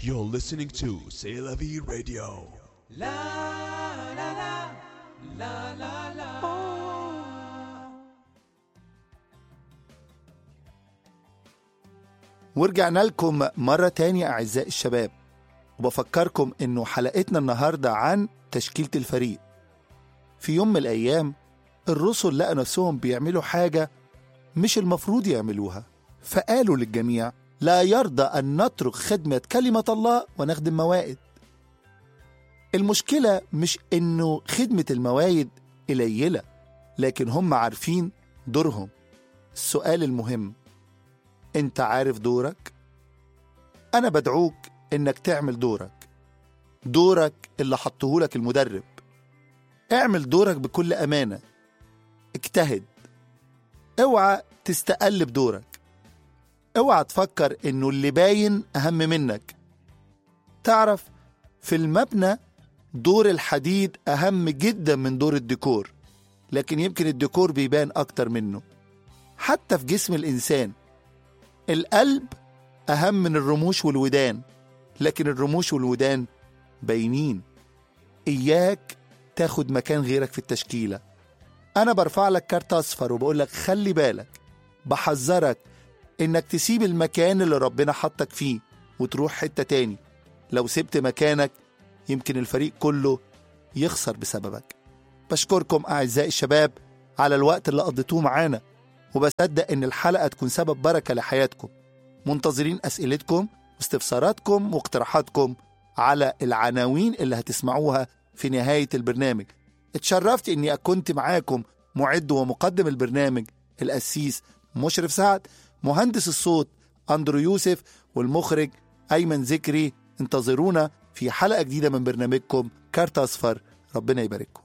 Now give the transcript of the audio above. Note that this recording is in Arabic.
You're listening to C'est la vie radio. La la la la la la. ورجعنا لكم مرة تانية أعزائي الشباب، وبفكركم إنه حلقتنا النهاردة عن تشكيلة الفريق. في يوم من الأيام الرسل لقوا نفسهم بيعملوا حاجة مش المفروض يعملوها، فقالوا للجميع: لا يرضى أن نترك خدمة كلمة الله ونخدم موائد. المشكلة مش إنه خدمة الموائد قليلة، لكن هم عارفين دورهم. السؤال المهم: أنت عارف دورك؟ أنا بدعوك إنك تعمل دورك اللي حطهولك المدرب. اعمل دورك بكل أمانة، اجتهد، اوعى تستقل بدورك، اوعى تفكر إنه اللي باين أهم منك. تعرف، في المبنى دور الحديد أهم جدا من دور الديكور، لكن يمكن الديكور بيبان أكتر منه. حتى في جسم الإنسان القلب أهم من الرموش والودان، لكن الرموش والودان باينين. إياك تاخد مكان غيرك في التشكيلة. أنا برفع لك كارت أصفر وبقول لك خلي بالك، بحذرك إنك تسيب المكان اللي ربنا حطك فيه وتروح حتة تاني. لو سبت مكانك يمكن الفريق كله يخسر بسببك. بشكركم أعزائي الشباب على الوقت اللي قضيتوه معانا، وبصدق إن الحلقة تكون سبب بركة لحياتكم. منتظرين أسئلتكم واستفساراتكم واقتراحاتكم على العناوين اللي هتسمعوها في نهاية البرنامج. اتشرفت إني كنت معاكم معد ومقدم البرنامج القسيس مشرف سعد، مهندس الصوت أندرو يوسف، والمخرج أيمن ذكري. انتظرونا في حلقة جديدة من برنامجكم كارت أصفر. ربنا يبارككم.